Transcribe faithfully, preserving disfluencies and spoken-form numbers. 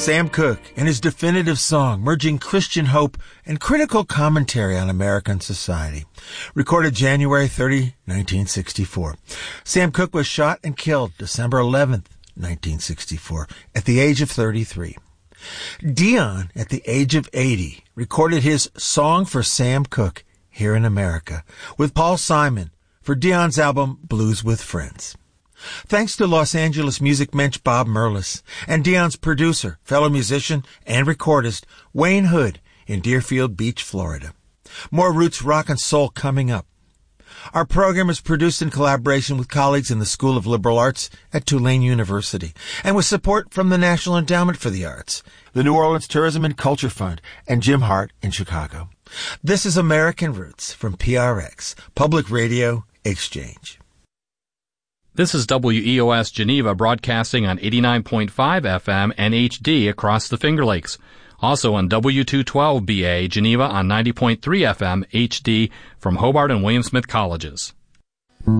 Sam Cooke and his definitive song merging Christian hope and critical commentary on American society. Recorded January thirtieth, nineteen sixty-four. Sam Cooke was shot and killed December eleventh, nineteen sixty-four, at the age of thirty-three. Dion, at the age of eighty, recorded his Song for Sam Cooke here in America with Paul Simon for Dion's album Blues with Friends. Thanks to Los Angeles music mensch Bob Merlis and Dion's producer, fellow musician, and recordist Wayne Hood in Deerfield Beach, Florida. More roots rock and soul coming up. Our program is produced in collaboration with colleagues in the School of Liberal Arts at Tulane University and with support from the National Endowment for the Arts, the New Orleans Tourism and Culture Fund, and Jim Hart in Chicago. This is American Roots from P R X, Public Radio Exchange. This is W E O S Geneva broadcasting on eighty-nine point five F M and H D across the Finger Lakes. Also on W two twelve B A Geneva on ninety point three F M H D from Hobart and William Smith Colleges.